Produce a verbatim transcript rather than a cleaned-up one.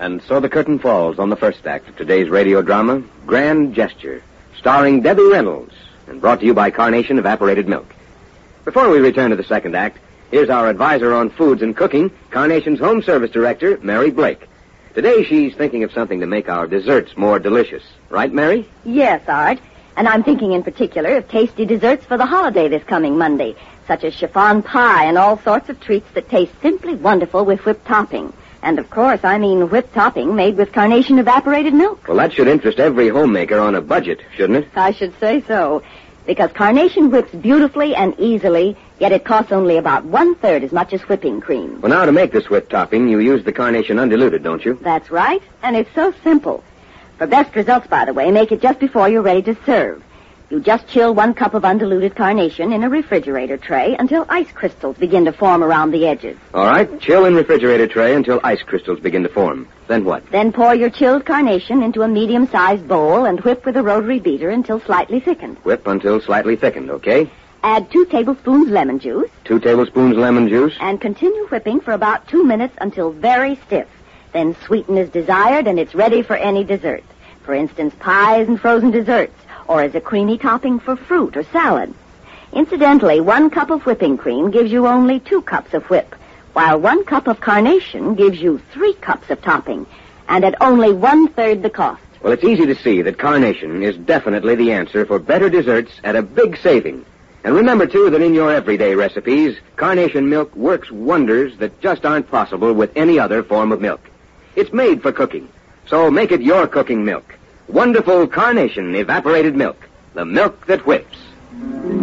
And so the curtain falls on the first act of today's radio drama, Grand Gesture, starring Debbie Reynolds, and brought to you by Carnation Evaporated Milk. Before we return to the second act, here's our advisor on foods and cooking, Carnation's Home Service Director, Mary Blake. Today she's thinking of something to make our desserts more delicious. Right, Mary? Yes, Art. And I'm thinking in particular of tasty desserts for the holiday this coming Monday, such as chiffon pie and all sorts of treats that taste simply wonderful with whipped topping. And, of course, I mean whipped topping made with Carnation Evaporated Milk. Well, that should interest every homemaker on a budget, shouldn't it? I should say so. Because Carnation whips beautifully and easily, yet it costs only about one-third as much as whipping cream. Well, now, to make this whipped topping, you use the Carnation undiluted, don't you? That's right, and it's so simple. For best results, by the way, make it just before you're ready to serve. You just chill one cup of undiluted Carnation in a refrigerator tray until ice crystals begin to form around the edges. All right, chill in refrigerator tray until ice crystals begin to form. Then what? Then pour your chilled Carnation into a medium-sized bowl and whip with a rotary beater until slightly thickened. Whip until slightly thickened, okay? Add two tablespoons lemon juice. Two tablespoons lemon juice. And continue whipping for about two minutes until very stiff. Then sweeten as desired, and it's ready for any dessert. For instance, pies and frozen desserts, or as a creamy topping for fruit or salad. Incidentally, one cup of whipping cream gives you only two cups of whip, while one cup of Carnation gives you three cups of topping, and at only one-third the cost. Well, it's easy to see that Carnation is definitely the answer for better desserts at a big saving. And remember, too, that in your everyday recipes, Carnation milk works wonders that just aren't possible with any other form of milk. It's made for cooking, so make it your cooking milk. Wonderful Carnation Evaporated Milk, the milk that whips.